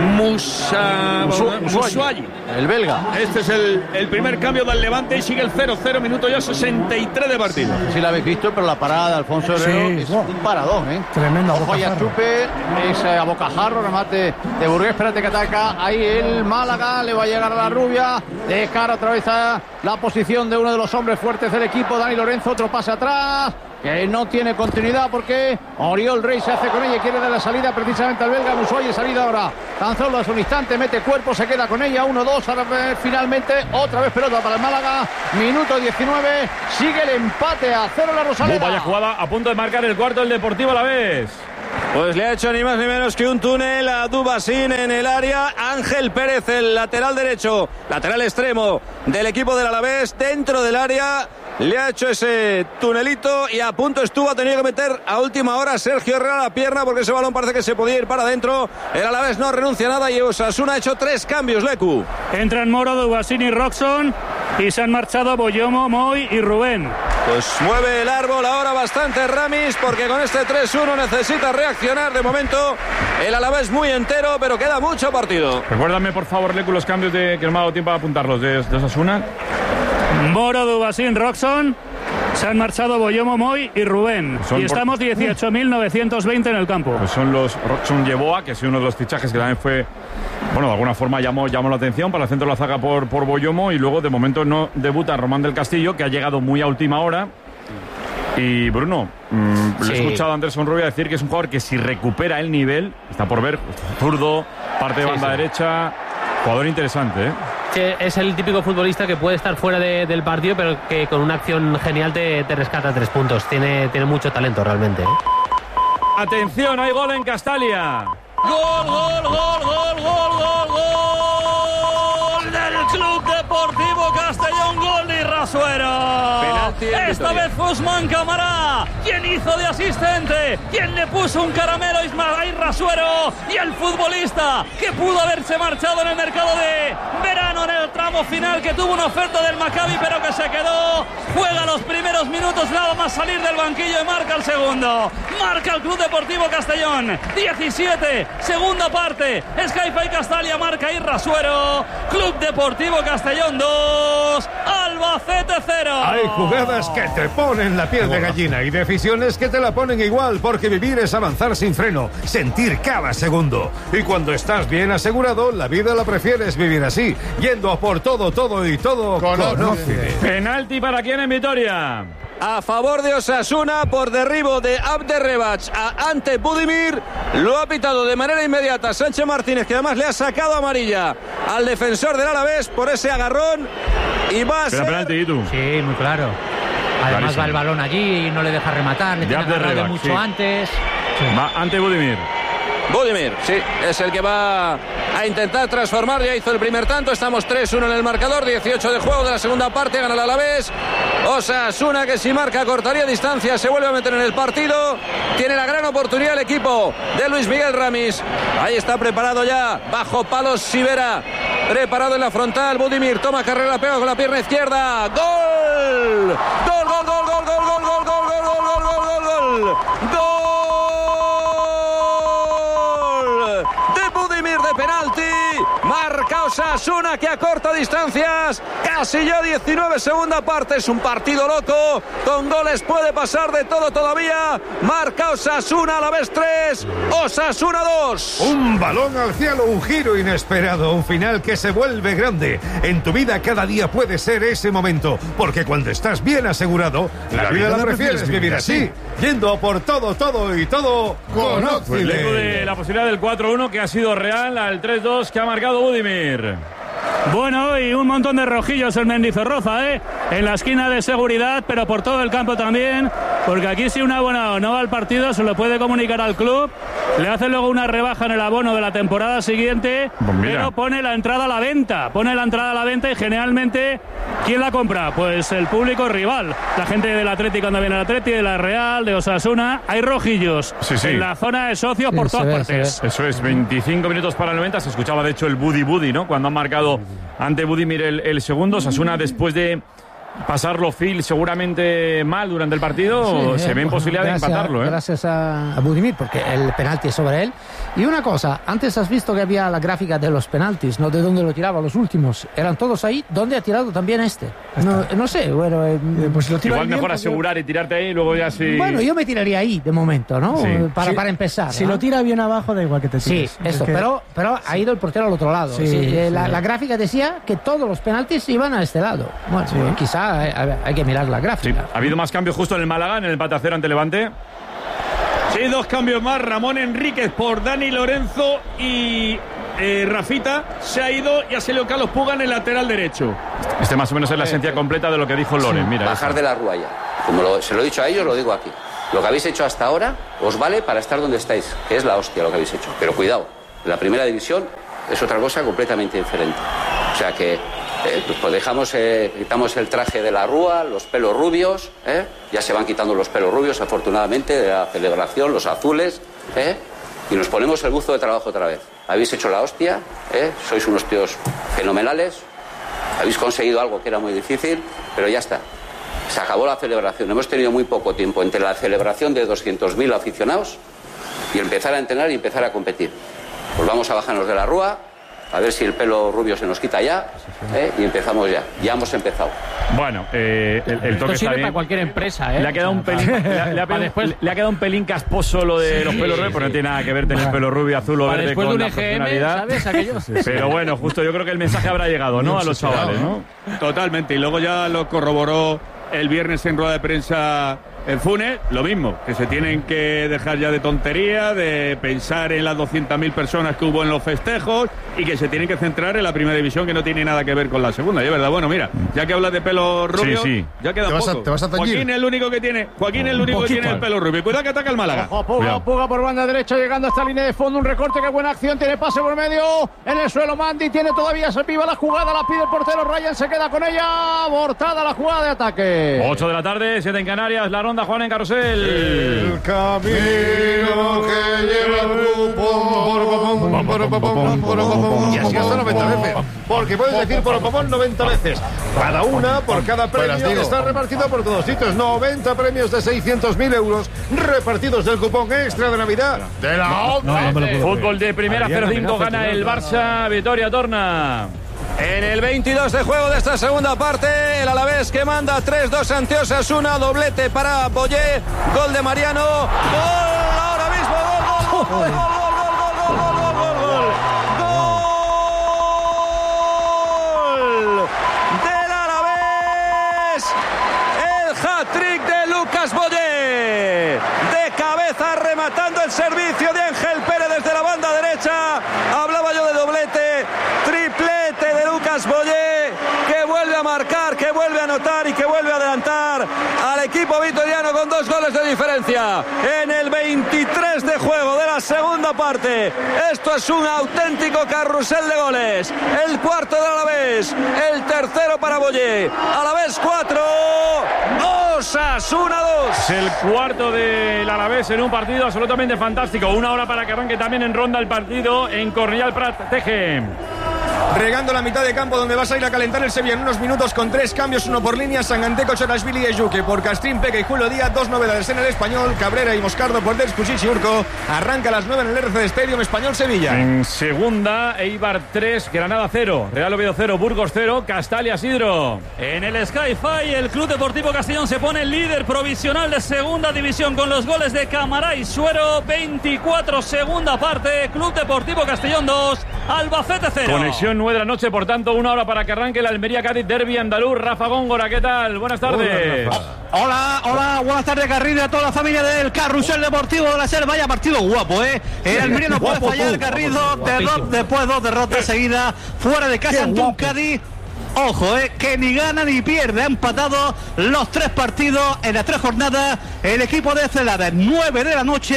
Speaker 6: Musa... Musuayi,
Speaker 5: el belga.
Speaker 6: Este es el, el primer cambio del Levante y sigue el cero cero, minuto ya sesenta y tres de partido.
Speaker 5: No sé si la habéis visto, pero la parada de Alfonso Herrero sí, es no. un paradón, ¿eh?
Speaker 14: Tremendo.
Speaker 5: Joya Chupe, es a bocajarro, remate de Burgués, espérate que ataca ahí el Málaga, le va a llegar a la rubia, de cara otra vez a la posición de uno de los hombres fuertes del equipo, Dani Lorenzo, otro pase atrás, que no tiene continuidad porque Oriol Rey se hace con ella y quiere dar la salida precisamente al belga. Musuayi, salida ahora tan solo es un instante, mete cuerpo, se queda con ella, uno dos, ahora finalmente otra vez pelota para el Málaga, minuto diecinueve, sigue el empate a cero la Rosaleda.
Speaker 2: Uh, vaya jugada, a punto de marcar el cuarto el Deportivo Alavés.
Speaker 4: Pues le ha hecho ni más ni menos que un túnel a Dubasín en el área. Ángel Pérez, el lateral derecho, lateral extremo del equipo del Alavés, dentro del área. Le ha hecho ese tunelito y a punto estuvo, ha tenido que meter a última hora Sergio Herrera la pierna porque ese balón parece que se podía ir para adentro. El Alavés no renuncia a nada y Osasuna ha hecho tres cambios, Lecu.
Speaker 15: Entran Moro, Dubasín y Roxon y se han marchado Boyomo, Moy y Rubén.
Speaker 4: Pues mueve el árbol ahora bastante Ramis porque con este tres uno necesita reaccionar. De momento el Alavés muy entero, pero queda mucho partido.
Speaker 2: Recuérdame por favor, Lecu, los cambios de, que no me ha dado tiempo a apuntarlos de, de Osasuna.
Speaker 15: Moro, Dubasín, Roxon, se han marchado Boyomo, Moy y Rubén. Son y estamos por... dieciocho mil novecientos veinte en el campo.
Speaker 2: Pues son los Roxon Yeboah, que es uno de los fichajes que también fue, bueno, de alguna forma llamó, llamó la atención para el centro de la zaga por, por Boyomo. Y luego de momento no debuta Román del Castillo, que ha llegado muy a última hora. Y Bruno, mmm, sí. le he escuchado a Anderson Rubia decir que es un jugador que si recupera el nivel, está por ver, zurdo, parte de sí, banda sí. derecha, jugador interesante, ¿eh?
Speaker 9: Es el típico futbolista que puede estar fuera de, del partido, pero que con una acción genial te, te rescata tres puntos. Tiene, tiene mucho talento realmente, ¿eh?
Speaker 2: Atención, hay gol en Castalia.
Speaker 18: Gol, gol, gol, gol, gol, gol, gol del Club Deportivo Castellón, gol de Irrasuero. Esta vez fue Usman Camará quien hizo de asistente, quien le puso un caramelo a Irrasuero, y el futbolista que pudo haberse marchado en el mercado de verano en el tramo final, que tuvo una oferta del Maccabi pero que se quedó, juega los primeros minutos nada más salir del banquillo y marca el segundo, marca el Club Deportivo Castellón. Diecisiete, segunda parte, Skype y Castalia, marca Irrasuero, Club Deportivo Castellón dos, Albacete cero.
Speaker 3: Hay jugadas que te ponen la piel de gallina y decisiones que te la ponen igual, porque vivir es avanzar sin freno, sentir cada segundo. Y cuando estás bien asegurado, la vida la prefieres vivir así, yendo a por todo, todo y todo con Ocide.
Speaker 2: Penalti para quién en Vitoria.
Speaker 4: A favor de Osasuna por derribo de Abderrebach a Ante Budimir. Lo ha pitado de manera inmediata Sánchez Martínez, que además le ha sacado amarilla al defensor del Alavés por ese agarrón. Y va a ser...
Speaker 2: penalti, ¿tú?
Speaker 16: Sí, muy claro. Además Clarísimo. Va el balón allí y no le deja rematar, le tiene agarrado mucho sí. antes.
Speaker 2: Sí. Va Ante Budimir.
Speaker 4: Budimir, sí, es el que va a intentar transformar. Ya hizo el primer tanto, estamos tres uno en el marcador, dieciocho de juego de la segunda parte, gana el Alavés. Osasuna, que si marca cortaría distancia, se vuelve a meter en el partido. Tiene la gran oportunidad el equipo de Luis Miguel Ramis. Ahí está preparado ya, bajo palos Sivera, preparado en la frontal. Budimir toma carrera, pega con la pierna izquierda. ¡Gol! ¡Gol, gol, gol, gol, gol, gol, gol, gol, gol, gol, gol, gol, gol! ¡Gol! De penalti, marca Osasuna, que acorta distancias, casi ya diecinueve, segunda parte. Es un partido loco, con goles puede pasar de todo todavía. Marca Osasuna, Alavés tres, Osasuna dos.
Speaker 3: Un balón al cielo, un giro inesperado, un final que se vuelve grande. En tu vida cada día puede ser ese momento, porque cuando estás bien asegurado, la, la vida, vida la prefieres vivir, vivir así, así, yendo por todo, todo y todo con Ocide.
Speaker 2: De la posibilidad del cuatro uno que ha sido real al tres dos que ha marcado Budimir.
Speaker 15: Bueno, y un montón de rojillos en Mendizorroza, ¿eh? En la esquina de seguridad, pero por todo el campo también, porque aquí si un abonado no va al partido se lo puede comunicar al club le hace luego una rebaja en el abono de la temporada siguiente,
Speaker 2: pues
Speaker 15: pero pone la entrada a la venta, pone la entrada a la venta y generalmente, ¿quién la compra? Pues el público rival, la gente del Atleti cuando viene al Atleti, de la Real, de Osasuna, hay rojillos
Speaker 2: sí, sí.
Speaker 15: en la zona de socios por
Speaker 2: sí,
Speaker 15: todas
Speaker 2: ve,
Speaker 15: partes.
Speaker 2: Eso es, veinticinco minutos para el noventa, se escuchaba de hecho el Budi Budi, ¿no? Cuando han marcado ante Budimir el, el segundo, Osasuna después de pasarlo Phil seguramente mal durante el partido,
Speaker 10: sí,
Speaker 2: se
Speaker 10: eh,
Speaker 2: ve en posibilidad
Speaker 10: gracias,
Speaker 2: de empatarlo. ¿eh?
Speaker 10: Gracias a, a Budimir, porque el penalti es sobre él. Y una cosa, antes has visto que había la gráfica de los penaltis, ¿no? De dónde lo tiraba los últimos. Eran todos ahí. ¿Dónde ha tirado también este? No, no sé, bueno... Eh,
Speaker 14: pues lo
Speaker 2: igual mejor
Speaker 10: bien,
Speaker 2: asegurar porque... y tirarte ahí y luego ya sí...
Speaker 10: Bueno, yo me tiraría ahí, de momento, ¿no?
Speaker 2: Sí.
Speaker 10: Para,
Speaker 14: si,
Speaker 10: para empezar.
Speaker 14: Si
Speaker 10: ¿no?
Speaker 14: lo tira bien abajo, da igual que te tires.
Speaker 10: Sí, esto,
Speaker 14: que...
Speaker 10: pero, pero ha ido el portero al otro lado.
Speaker 14: Sí,
Speaker 10: sí,
Speaker 14: sí.
Speaker 10: La, la gráfica decía que todos los penaltis iban a este lado. Bueno, sí. Bueno, quizá hay, hay que mirar la gráfica.
Speaker 2: Sí. Ha habido más cambios justo en el Málaga, en el empate a cero ante Levante.
Speaker 6: Sí, dos cambios más. Ramón Enríquez por Dani Lorenzo y eh, Rafita se ha ido y ha salido Carlos Puga en el lateral derecho.
Speaker 2: Este más o menos es la esencia completa de lo que dijo Loren.
Speaker 17: Sí.
Speaker 2: Mira,
Speaker 17: bajar
Speaker 2: eso.
Speaker 17: de la ruaya. Como lo, se lo he dicho a ellos, lo digo aquí. Lo que habéis hecho hasta ahora os vale para estar donde estáis, que es la hostia lo que habéis hecho. Pero cuidado, la primera división es otra cosa completamente diferente. O sea que eh, pues dejamos, eh, quitamos el traje de la Rúa, los pelos rubios, ¿eh? Ya se van quitando los pelos rubios, afortunadamente, de la celebración, los azules, ¿eh? Y nos ponemos el buzo de trabajo otra vez. Habéis hecho la hostia, ¿eh? Sois unos tíos fenomenales, habéis conseguido algo que era muy difícil, pero ya está. Se acabó la celebración. Hemos tenido muy poco tiempo entre la celebración de doscientos mil aficionados y empezar a entrenar y empezar a competir. Pues vamos a bajarnos de la Rúa, a ver si el pelo rubio se nos quita ya, ¿eh? Y empezamos ya. Ya hemos empezado.
Speaker 2: Bueno, eh, el, el toque
Speaker 16: Esto sirve
Speaker 2: está bien.
Speaker 16: para cualquier empresa, ¿eh?
Speaker 2: Le ha quedado un pelín, le, ha- le ha pegado-
Speaker 16: después-
Speaker 2: le ha quedado un pelín casposo lo de
Speaker 16: Sí,
Speaker 2: los pelos rubios,
Speaker 16: sí.
Speaker 2: porque no tiene nada que ver tener pelo rubio, azul o
Speaker 16: Para
Speaker 2: verde
Speaker 16: después
Speaker 2: con
Speaker 16: de
Speaker 2: la
Speaker 16: un E G M,
Speaker 2: personalidad.
Speaker 16: ¿sabes? Aquello.
Speaker 2: Pero bueno, justo yo creo que el mensaje habrá llegado, ¿no? A los chavales, ¿no?
Speaker 6: Totalmente. Y luego ya lo corroboró el viernes en rueda de prensa en Funes, lo mismo, que se tienen que dejar ya de tontería, de pensar en las doscientas mil personas que hubo en los festejos y que se tienen que centrar en la primera división, que no tiene nada que ver con la segunda. Y es verdad, bueno, mira, ya que hablas de pelo rubio,
Speaker 2: sí.
Speaker 6: ya queda
Speaker 3: Te vas a-
Speaker 6: poco.
Speaker 3: te vas a teñir.
Speaker 6: Joaquín es el único que tiene, Joaquín es el único que
Speaker 5: poquito.
Speaker 6: tiene el pelo rubio. Cuidado que ataca el Málaga.
Speaker 5: Ojo, Puga,
Speaker 2: Cuidado.
Speaker 5: Puga por banda derecha llegando a esta línea de fondo, un recorte, qué buena acción, tiene pase por medio, en el suelo Mandy, tiene todavía, se piva la jugada, la pide el portero, Ryan se queda con ella, abortada la jugada de ataque.
Speaker 2: ocho de la tarde, siete en Canarias, la ronda Juan en Carrusel.
Speaker 3: El camino que lleva el cupón. Y así hasta noventa veces. Porque puedes decir por cupón noventa veces. Cada una por cada premio que está repartido por todos sitios. noventa premios de seiscientos mil euros repartidos del cupón extra de Navidad de la ONCE.
Speaker 2: Fútbol de primera, cero cinco, gana el Barça, Vitoria Torna.
Speaker 4: En el veintidós de juego de esta segunda parte, el Alavés que manda tres dos ante Osasuna, doblete para Boyé, gol de Mariano, gol ahora mismo, gol, gol, gol, gol, gol, gol, gol, gol, gol, gol, gol del Alavés, el hat-trick de Lucas Boyé, de cabeza rematando el servicio de Ángel Pérez desde la banda derecha, hablaba yo de doblete, triplete de Lucas Boyé, que vuelve a marcar, que vuelve a anotar y que vuelve a adelantar al equipo vitoriano con dos goles de diferencia en el veintitrés de juego de la segunda parte. Esto es un auténtico carrusel de goles. El cuarto de Alavés, el tercero para Boyé. Alavés cuatro, Osasuna dos.
Speaker 2: Es el cuarto del Alavés en un partido absolutamente fantástico. Una hora para que arranque también en ronda el partido en Cornellà Prat Teje.
Speaker 6: Regando la mitad de campo donde vas a ir a calentar el Sevilla en unos minutos con tres cambios, uno por línea, Sanganteco, Chorashvili y Ejuke. Por Castrín, Peque y Julio Díaz, dos novedades en el Español, Cabrera y Moscardo por Descusic y Urco. Arranca a las nueve en el R C D Stadium, Español-Sevilla.
Speaker 2: En segunda, Eibar tres, Granada cero, Real Oviedo cero, Burgos cero, Castalia Sidro.
Speaker 18: En el Sky-Fi, el Club Deportivo Castellón se pone líder provisional de segunda división con los goles de Camará y Suero. veinticuatro, segunda parte, Club Deportivo Castellón dos, Albacete cero.
Speaker 2: Conexión nueve de la noche, por tanto, una hora para que arranque el Almería Cádiz Derby andaluz. Rafa Góngora, ¿qué tal? Buenas tardes.
Speaker 19: Hola, hola, buenas tardes, Garrido, y a toda la familia del Carrusel Deportivo de la SER. Vaya partido guapo, ¿eh? El Almería no puede fallar, Garrido, derrot, después dos derrotas seguidas, fuera de casa ante un Cádiz. Ojo, eh, que ni gana ni pierde. Ha empatado los tres partidos en las tres jornadas. El equipo de Celada, nueve de la noche.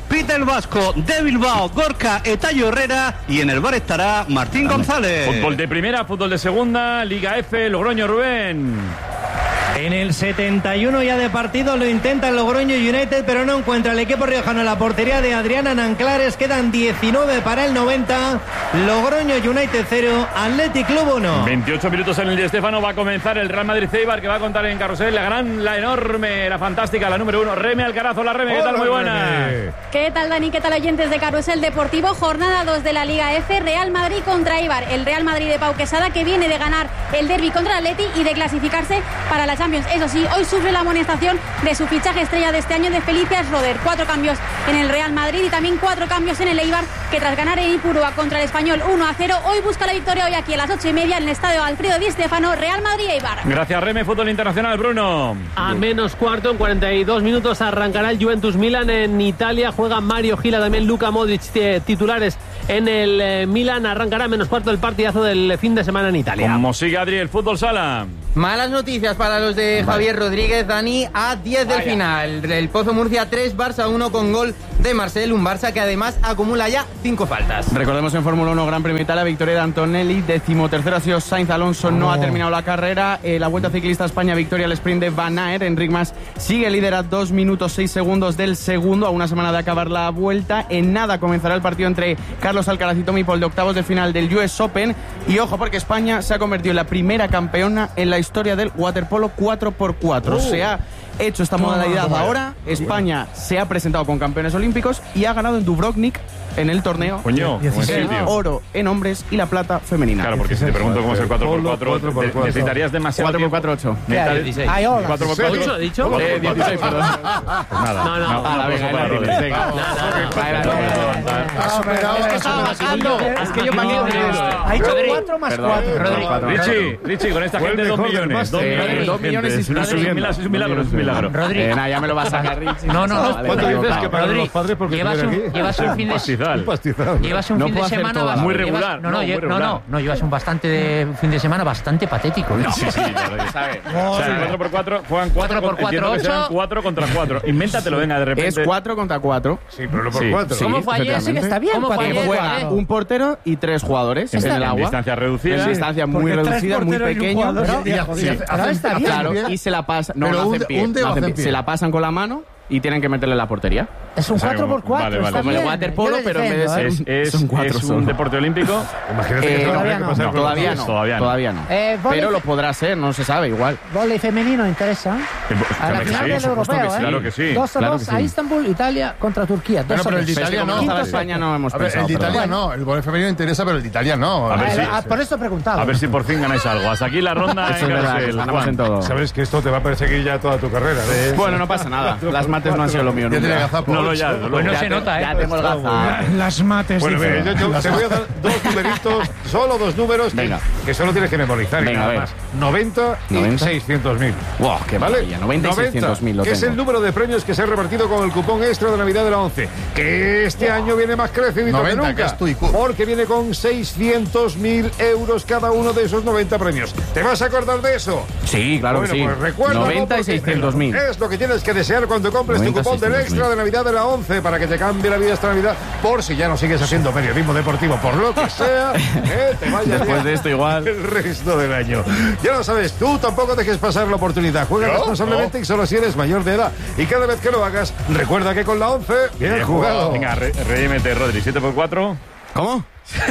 Speaker 19: Peter Vasco de Bilbao, Gorka Etayo Herrera y en el bar estará Martín González.
Speaker 2: Fútbol de primera, fútbol de segunda, Liga F, Logroño, Rubén.
Speaker 8: En el setenta y uno ya de partido lo intenta el Logroño United, pero no encuentra el equipo riojano en la portería de Adriana Nanclares. Quedan diecinueve para el noventa. Logroño United cero, Athletic Club uno.
Speaker 2: veintiocho minutos en el Di Stéfano. Va a comenzar el Real Madrid-Eibar, que va a contar en carrusel la gran, la enorme, la fantástica, la número uno, Reme Alcarazo. La Reme, ¿qué tal? Muy buena.
Speaker 20: ¿Qué tal, Dani? ¿Qué tal, oyentes de Carrusel Deportivo? Jornada dos de la Liga F, Real Madrid contra Eibar. El Real Madrid de Pau Quesada, que viene de ganar el derbi contra el Atleti y de clasificarse para la Champions. Eso sí, hoy sufre la amonestación de su fichaje estrella de este año, de Felicias Roder. Cuatro cambios en el Real Madrid y también cuatro cambios en el Eibar, que tras ganar en Ipurúa contra el Español uno a cero, hoy busca la victoria hoy aquí a las ocho y media en el estadio Alfredo Di Stéfano. Real Madrid-Eibar.
Speaker 2: Gracias, Reme. Fútbol internacional, Bruno.
Speaker 9: A menos cuarto, en cuarenta y dos minutos, arrancará el Juventus Milan en Italia. Juega Mario Gila, también Luka Modric, titulares en el eh, Milan. Arrancará a menos cuarto el partidazo del fin de semana en Italia.
Speaker 2: Como sigue Adri, el fútbol sala.
Speaker 11: Malas noticias para los de Javier Rodríguez, Dani, a diez del Vaya. final. El Pozo Murcia tres, Barça uno con gol de Marcel, un Barça que además acumula ya cinco faltas.
Speaker 12: Recordemos en Fórmula uno Gran Premio Italia, victoria de Antonelli, decimotercero ha sido Sainz, Alonso oh. no ha terminado la carrera. Eh, la Vuelta Ciclista a España, victoria al sprint de Van Aert. Enric Mas sigue líder a dos minutos seis segundos del segundo, a una semana de acabar la Vuelta. En nada comenzará el partido entre Carlos Alcaraz y Tommy Paul de octavos de final del U S Open. Y ojo, porque España se ha convertido en la primera campeona en la historia del waterpolo cuatro por cuatro. Oh. Se ha hecho esta modalidad no, no, no, ahora. España se ha presentado con campeones olímpicos y ha ganado en Dubrovnik en el torneo.
Speaker 2: Coño,
Speaker 12: el oro en hombres y la plata femenina.
Speaker 2: Claro, porque si te pregunto cómo es el cuatro por cuatro, necesitarías demasiado
Speaker 12: cuatro por cuatro, ocho.
Speaker 10: Ay, hola.
Speaker 2: cuatro por cuatro,
Speaker 9: ¿ocho he dicho?
Speaker 2: Eh, dieciséis, perdón. Pues nada.
Speaker 9: No, no.
Speaker 2: A la venga,
Speaker 9: Es que estaba bajando. Es que yo pagué.
Speaker 10: Ha hecho cuatro más cuatro.
Speaker 2: Richie, Richie, con esta gente dos millones. Dos millones es un milagro, es un milagro.
Speaker 12: Rodri. Ya me lo vas a sacar, Richie.
Speaker 3: No, no. ¿Cuánto dices que para los padres porque
Speaker 16: llevas un, llevas un fin de
Speaker 3: semana.
Speaker 16: Llevas un fin de semana
Speaker 2: muy regular.
Speaker 16: No, no, no, no, no, llevas un bastante de fin de semana bastante patético.
Speaker 2: Sí, sí, ¿sabes? O sea, cuatro por cuatro juegan cuatro por cuatro, ocho. cuatro contra cuatro. Invéntatelo, venga, de repente.
Speaker 12: Es cuatro contra cuatro.
Speaker 3: Sí, pero no por cuatro.
Speaker 16: ¿Cómo fue ayer?
Speaker 10: Sí que está bien.
Speaker 16: ¿Cómo fue ayer?
Speaker 12: Juega un portero y tres jugadores en el agua.
Speaker 2: Distancia reducida.
Speaker 12: Distancia muy reducida, muy pequeña.
Speaker 10: Claro,
Speaker 12: y se la pasan. No, no hacen pie. Se la pasan con la mano y tienen que meterle la portería.
Speaker 10: Es un cuatro por cuatro.
Speaker 2: Vale, vale.
Speaker 12: Como el waterpolo, pero en vez de ser
Speaker 2: es, es,
Speaker 12: son cuatro
Speaker 2: es un deporte olímpico.
Speaker 3: Imagínate que
Speaker 12: eh,
Speaker 3: todavía,
Speaker 12: no,
Speaker 3: que pasar
Speaker 12: no, todavía, no, todavía no. Todavía no.
Speaker 10: Eh,
Speaker 12: pero lo podrá ser, no se sabe igual.
Speaker 10: Vóley femenino interesa.
Speaker 2: A
Speaker 10: la final del europeo, ¿eh?
Speaker 2: Claro que sí.
Speaker 10: dos a dos a Istanbul, Italia contra Turquía.
Speaker 3: Bueno, pero el de Italia no.
Speaker 12: Para España no hemos pensado.
Speaker 3: El de Italia no. El vóley femenino interesa, pero el de Italia no.
Speaker 2: A ver si,
Speaker 10: por eso preguntaba.
Speaker 2: A ver si por fin ganáis algo. Hasta aquí la ronda.
Speaker 12: Ganamos en todo.
Speaker 3: Sabes que esto te va a perseguir ya toda tu carrera.
Speaker 12: Bueno, no pasa nada. Las mates no han sido lo mío nunca.
Speaker 2: No, no, ya.
Speaker 16: Pues no se nota, ¿eh?
Speaker 12: Ya tengo el gafa.
Speaker 10: Las mates.
Speaker 3: Bueno, mira, yo, yo te voy a dar dos numeritos, solo dos números que, que solo tienes que memorizar.
Speaker 12: Venga,
Speaker 3: y nada más. noventa y seiscientos mil.
Speaker 12: Wow, qué maravilla. noventa y seiscientos mil.
Speaker 3: Que es el número de premios que se ha repartido con el cupón extra de Navidad de la ONCE. Que este año viene más crecidito que nunca. Que es tu porque viene con seiscientos mil euros cada uno de esos noventa premios. ¿Te vas a acordar de eso?
Speaker 12: Sí, claro
Speaker 3: bueno,
Speaker 12: que sí.
Speaker 3: Pues recuerda,
Speaker 12: noventa y seiscientos mil.
Speaker 3: Es lo que tienes que desear cuando compres tu cupón del extra de Navidad de la ONCE para que te cambie la vida esta Navidad. Por si ya no sigues haciendo periodismo deportivo, por lo que sea, eh, te vaya
Speaker 12: después de esto igual
Speaker 3: el resto del año. Ya lo sabes, tú tampoco dejes pasar la oportunidad. Juega ¿No? responsablemente no. y solo si eres mayor de edad. Y cada vez que lo hagas, recuerda que con la ONCE, bien, bien jugado.
Speaker 2: Venga, re redímete, Rodri. siete por cuatro.
Speaker 12: ¿Cómo?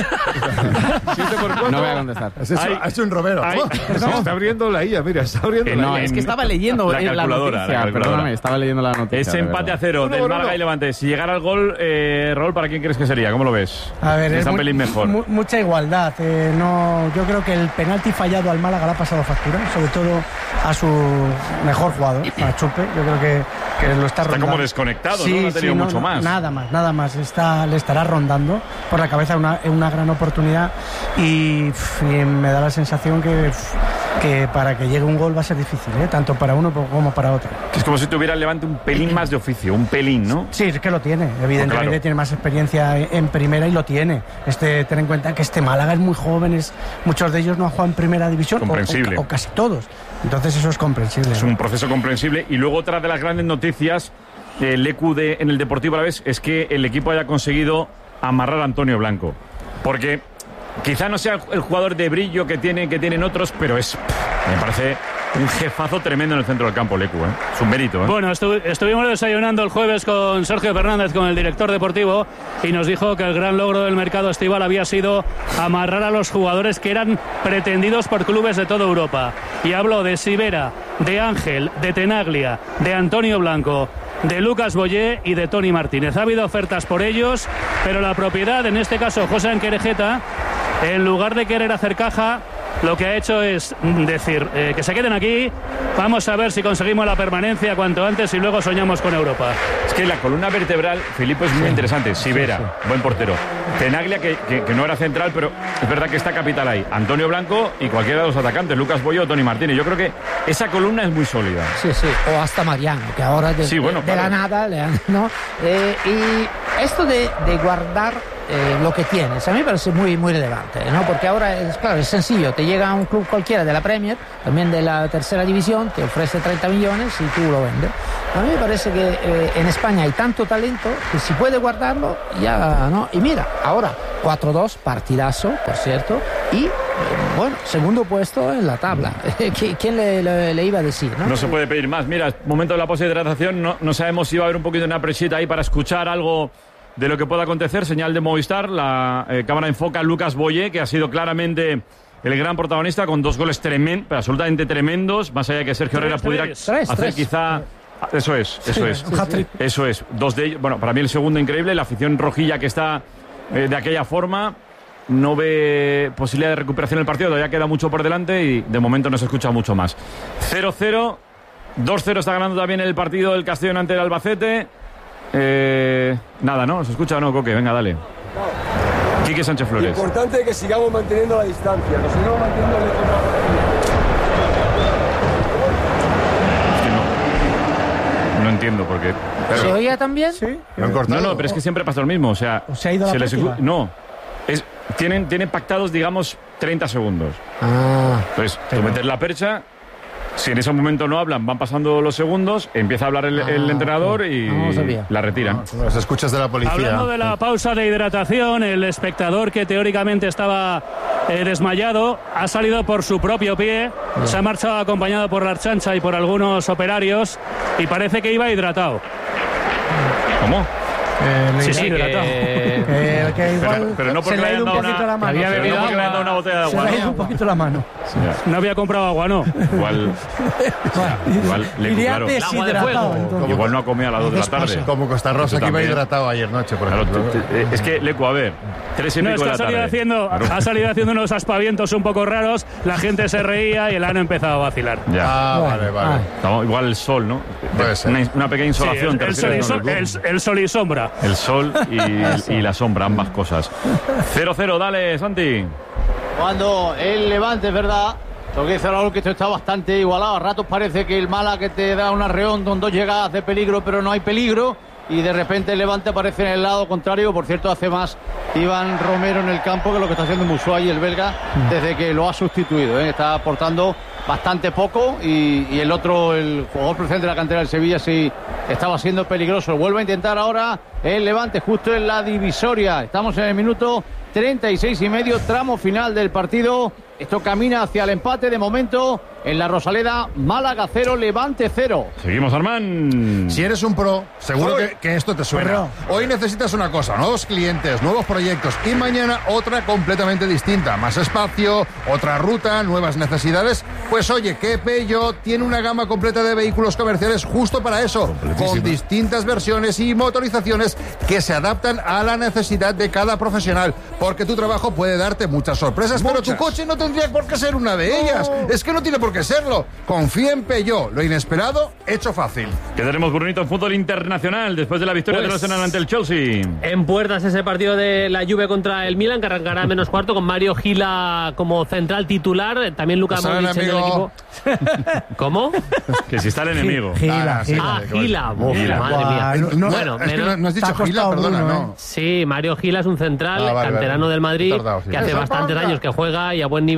Speaker 3: siete por cuatro.
Speaker 12: No voy a contestar.
Speaker 3: Has hecho, has hecho un Romero. Se está abriendo la I A, mira, está abriendo
Speaker 12: eh,
Speaker 3: la
Speaker 12: no,
Speaker 3: I A.
Speaker 12: Es que estaba leyendo
Speaker 2: la,
Speaker 12: la noticia. La perdóname, estaba leyendo la noticia.
Speaker 2: Es empate a cero del Málaga y Levante. Si llegara el gol, eh, Raúl, ¿para quién crees que sería? ¿Cómo lo ves?
Speaker 14: A ver, es
Speaker 2: un
Speaker 14: muy,
Speaker 2: pelín mejor.
Speaker 14: Mu mucha igualdad. Eh, no, yo creo que el penalti fallado al Málaga le ha pasado factura, sobre todo a su mejor jugador, a Chupe. Yo creo que, que lo está, está rondando.
Speaker 2: Está como desconectado,
Speaker 14: sí,
Speaker 2: ¿no? No ha tenido
Speaker 14: sí, no,
Speaker 2: mucho
Speaker 14: no,
Speaker 2: más.
Speaker 14: Nada más, nada más. Está, le estará rondando por la cabeza una, una gran oportunidad y, y me da la sensación que, que para que llegue un gol va a ser difícil, ¿eh? Tanto para uno como para otro.
Speaker 2: Es como si tuviera el Levante un pelín más de oficio, un pelín, ¿no?
Speaker 14: Sí, es que lo tiene. Evidentemente oh, claro. tiene más experiencia en primera y lo tiene. Este, ten en cuenta que este Málaga es muy joven, es, muchos de ellos no han jugado en primera división,
Speaker 2: comprensible.
Speaker 14: O, o, o casi todos. Entonces eso es comprensible.
Speaker 2: Es un proceso comprensible. Y luego otra de las grandes noticias el Lecu de, en el Deportivo Alavés es que el equipo haya conseguido amarrar a Antonio Blanco. Porque quizá no sea el jugador de brillo que, tiene, que tienen otros, pero es, me parece un jefazo tremendo en el centro del campo, Lecu. ¿eh? Es un mérito. ¿eh?
Speaker 15: Bueno, estu estuvimos desayunando el jueves con Sergio Fernández, con el director deportivo, y nos dijo que el gran logro del mercado estival había sido amarrar a los jugadores que eran pretendidos por clubes de toda Europa. Y habló de Sivera, de Ángel, de Tenaglia, de Antonio Blanco, de Lucas Boyé y de Tony Martínez. Ha habido ofertas por ellos, pero la propiedad, en este caso José Anquerejeta, en lugar de querer hacer caja, lo que ha hecho es decir eh, que se queden aquí, vamos a ver si conseguimos la permanencia cuanto antes y luego soñamos con Europa.
Speaker 2: Es que la columna vertebral, Filipe, es muy sí. interesante. Sivera, sí, sí. buen portero. Tenaglia, que, que, que no era central, pero es verdad que está capital ahí. Antonio Blanco y cualquiera de los atacantes, Lucas Boyo o Tony Martínez. Yo creo que esa columna es muy sólida.
Speaker 10: Sí, sí, o hasta Mariano, que ahora de, sí, bueno, de, claro. de la nada, le han, ¿no? Eh, y esto de, de guardar Eh, lo que tienes, a mí me parece muy, muy relevante, ¿no? Porque ahora es, claro, es sencillo, te llega a un club cualquiera de la Premier, también de la tercera división, te ofrece treinta millones y tú lo vendes. A mí me parece que eh, en España hay tanto talento que si puede guardarlo, ya, ¿no? Y mira, ahora cuatro dos, partidazo, por cierto, y eh, bueno, segundo puesto en la tabla. ¿Quién le, le, le iba a decir, no?
Speaker 2: No se puede pedir más. Mira, momento de la pose de hidratación, no, no sabemos si va a haber un poquito de una presita ahí para escuchar algo de lo que pueda acontecer. Señal de Movistar, la eh, cámara enfoca a Lucas Boyé, que ha sido claramente el gran protagonista, con dos goles tremendos, absolutamente tremendos, más allá de que Sergio Herrera pudiera tres, hacer tres. quizá... Eso es, eso sí, es, sí, eso es. Dos de ellos, bueno, para mí el segundo increíble, la afición rojilla que está eh, de aquella forma, no ve posibilidad de recuperación del partido, todavía queda mucho por delante y de momento no se escucha mucho más. cero cero, dos cero está ganando también el partido del Castellón ante el Albacete. Eh, nada, ¿no? ¿Se escucha o no, Coque? Venga, dale. Quique Sánchez Flores.
Speaker 21: Importante que sigamos manteniendo la distancia, que sigamos manteniendo el...
Speaker 2: Es que no, no entiendo por qué.
Speaker 10: Pero... ¿Se oía también?
Speaker 21: Sí.
Speaker 2: No, no, pero es que siempre pasa lo mismo. O sea,
Speaker 14: ¿O se ha ido
Speaker 2: se
Speaker 14: la
Speaker 2: les escu... No. Es, tienen, tienen pactados, digamos, treinta segundos.
Speaker 10: Ah.
Speaker 2: Entonces, tú metes la percha. Si en ese momento no hablan, van pasando los segundos, empieza a hablar el, ah, el entrenador y no la retiran.
Speaker 3: No, los escuchas de la policía.
Speaker 15: Hablando de la pausa de hidratación, el espectador que teóricamente estaba eh, desmayado ha salido por su propio pie, yeah. se ha marchado acompañado por la Archancha y por algunos operarios y parece que iba hidratado.
Speaker 2: ¿Cómo?
Speaker 15: Eh, sí, sí, hidratado.
Speaker 14: Que, que, que igual
Speaker 2: pero, pero no porque
Speaker 14: se le ha ido un poquito
Speaker 2: una,
Speaker 14: la mano.
Speaker 2: Había bebido no porque le han dado una botella de agua.
Speaker 14: Se le ha ido un poquito la mano.
Speaker 2: Sí.
Speaker 15: No había comprado agua, ¿no?
Speaker 2: Igual. igual, le, claro,
Speaker 14: deshidratado.
Speaker 2: Igual no ha comido a las dos de la tarde.
Speaker 3: Como Costa Rosa, que iba hidratado ayer noche, por
Speaker 2: claro,
Speaker 3: ejemplo.
Speaker 2: Tú, tú, es que, Lecu, a ver, tres y
Speaker 15: no,
Speaker 2: pico
Speaker 15: es que
Speaker 2: de la
Speaker 15: ha salido
Speaker 2: tarde.
Speaker 15: Haciendo, ha salido haciendo unos aspavientos un poco raros, la gente se reía y el ano empezaba a vacilar.
Speaker 2: Ya.
Speaker 3: Ah, vale, vale. Ah.
Speaker 2: Estamos, igual el sol, ¿no? Puede ser. Una, una pequeña insolación.
Speaker 15: Sí, el, el, sol y so, el, el sol y sombra.
Speaker 2: El sol y, y la sombra, ambas cosas. cero cero, dale, Santi.
Speaker 5: Cuando el Levante, es verdad, lo que dice Raúl, que esto está bastante igualado. A ratos parece que el Málaga que te da un arreón con dos llegadas de peligro, pero no hay peligro. Y de repente el Levante aparece en el lado contrario. Por cierto, hace más Iván Romero en el campo que lo que está haciendo Musuay, el belga, desde que lo ha sustituido, ¿eh? Está aportando bastante poco y, y el otro, el jugador presente de la cantera del Sevilla, sí estaba siendo peligroso. Vuelve a intentar ahora el Levante justo en la divisoria. Estamos en el minuto treinta y seis y medio, tramo final del partido. Esto camina hacia el empate de momento en la Rosaleda. Málaga cero, Levante cero.
Speaker 2: Seguimos, Armán.
Speaker 3: Si eres un pro, seguro que, que esto te suena. Pro. Hoy necesitas una cosa, nuevos clientes, nuevos proyectos y mañana otra completamente distinta. Más espacio, otra ruta, nuevas necesidades. Pues oye, que Peugeot tiene una gama completa de vehículos comerciales justo para eso, con distintas versiones y motorizaciones que se adaptan a la necesidad de cada profesional. Porque tu trabajo puede darte muchas sorpresas, muchas. Pero tu coche no tendría por qué ser una de ellas. No. Es que no tiene por qué serlo. Confía en Peugeot. Lo inesperado, hecho fácil.
Speaker 2: ¿Qué tenemos, Brunito, en fútbol internacional después de la victoria pues, del Arsenal ante el Chelsea?
Speaker 9: En puertas ese partido de la Juve contra el Milan, que arrancará a menos cuarto con Mario Gila como central titular. También Luka Modric en el equipo. ¿Cómo?
Speaker 2: Que si está el enemigo.
Speaker 14: Gila.
Speaker 9: Ah, Gila. Uf,
Speaker 3: Gila.
Speaker 9: Madre mía.
Speaker 3: No, bueno, es que no, no has dicho Gila, perdona, ¿no?
Speaker 9: Sí, Mario Gila es un central, ah, vale, canterano vale. del Madrid, tardado, sí. que hace bastantes años que juega y a buen nivel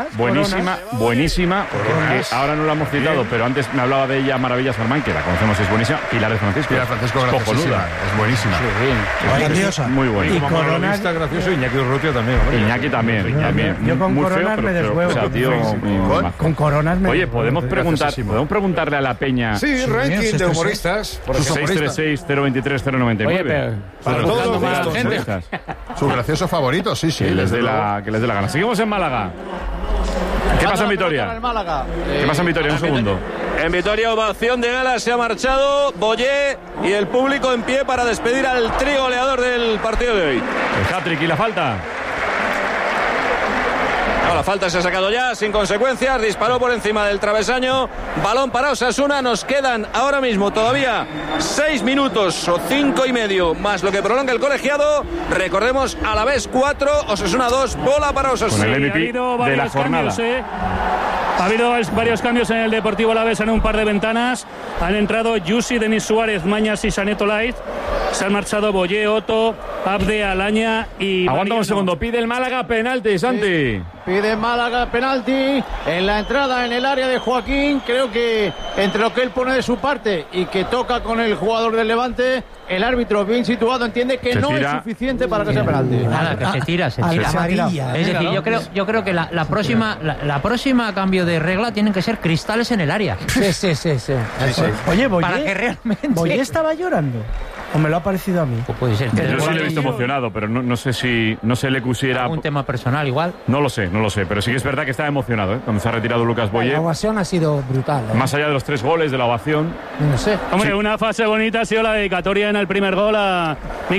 Speaker 14: más.
Speaker 2: buenísima, buenísima, que ahora no la hemos citado, pero antes me hablaba de ella Maravillas Armán, que la conocemos, es buenísima. Pilar de Francisco.
Speaker 3: Pilar Francisco,
Speaker 2: cojonuda.
Speaker 3: Es buenísima.
Speaker 2: Sí, grandiosa. Muy buena.
Speaker 3: Y como Coronas... está gracioso, Iñaki Urrutia también. Hombre.
Speaker 2: Iñaki también.
Speaker 14: Yo,
Speaker 2: también.
Speaker 14: yo con
Speaker 2: muy
Speaker 14: Coronas
Speaker 2: feo,
Speaker 14: me
Speaker 2: pero,
Speaker 14: deshuevo.
Speaker 2: o sea, tío,
Speaker 14: ¿Con? con Coronas me
Speaker 2: Oye, podemos preguntar, podemos preguntarle a la Peña.
Speaker 3: Sí, sí ranking sí, de humoristas.
Speaker 2: seis tres seis, cero veintitrés, cero noventa y nueve.
Speaker 3: Para todos los humoristas. Su gracioso favorito, sí, sí.
Speaker 2: Que les dé la, que les dé la gana. Seguimos en Málaga. ¿Qué pasa en Vitoria? ¿Qué pasa en Vitoria? Un segundo.
Speaker 4: En Vitoria, ovación de gala, se ha marchado Boyé y el público en pie para despedir al trigoleador del partido de hoy.
Speaker 2: El hat-trick y la falta.
Speaker 4: No, la falta se ha sacado ya, sin consecuencias, disparó por encima del travesaño, balón para Osasuna, nos quedan ahora mismo todavía seis minutos o cinco y medio, más lo que prolonga el colegiado, recordemos, a la vez cuatro, Osasuna dos, bola para Osasuna.
Speaker 2: Con el M V P de la jornada.
Speaker 15: Cambios, ¿eh? Ha habido varios cambios en el Deportivo Alavés en un par de ventanas. Han entrado Yusi, Denis Suárez, Mañas y Saneto Light. Se han marchado Boyé, Otto, Abde, Alaña y...
Speaker 2: Aguanta un segundo, pide el Málaga penalti, Santi.
Speaker 5: Sí. Pide Málaga penalti en la entrada en el área de Joaquín. Creo que entre lo que él pone de su parte y que toca con el jugador del Levante, el árbitro bien situado entiende que
Speaker 2: se
Speaker 5: no
Speaker 2: tira.
Speaker 5: es suficiente para que sea penalti.
Speaker 16: Nada, que se tira, se tira.
Speaker 14: Amarilla.
Speaker 16: Es decir, yo creo, yo creo que la, la próxima, la, la próxima cambio de regla tienen que ser cristales en el área.
Speaker 10: Sí, sí, sí, sí.
Speaker 14: sí. Oye, Boyé,
Speaker 16: para que realmente...
Speaker 14: Boyé estaba llorando. ¿O me lo ha parecido a mí?
Speaker 16: Pues puede ser.
Speaker 2: Yo sí le he visto emocionado, pero no, no sé si no sé le pusiera
Speaker 16: un tema personal igual.
Speaker 2: No lo sé, no lo sé, pero sí que es verdad que estaba emocionado, ¿eh? Cuando se ha retirado Lucas Boyé.
Speaker 10: La ovación ha sido brutal. ¿eh?
Speaker 2: Más allá de los tres goles de la ovación.
Speaker 10: No sé.
Speaker 15: Hombre,
Speaker 2: sí.
Speaker 15: una fase bonita ha sido la dedicatoria en el primer gol a Mikel